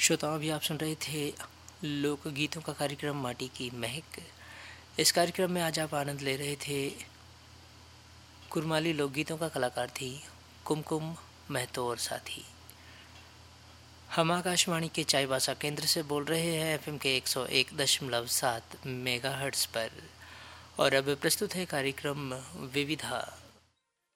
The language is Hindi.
श्रोताओं, अभी आप सुन रहे थे लोकगीतों का कार्यक्रम माटी की महक। इस कार्यक्रम में आज आप आनंद ले रहे थे। कुरमाली लोकगीतों का कलाकार थी कुमकुम महतो और साथी। हम आकाशवाणी के चाईबासा केंद्र से बोल रहे हैं एफएम के 101.7 मेगाहर्ट्ज़ पर। और अब प्रस्तुत है कार्यक्रम विविधा।